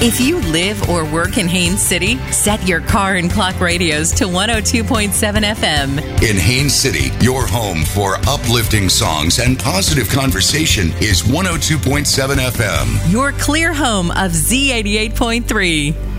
If you live or work in Haines City, set your car and clock radios to 102.7 FM. In Haines City, your home for uplifting songs and positive conversation is 102.7 FM. Your clear home of Z88.3.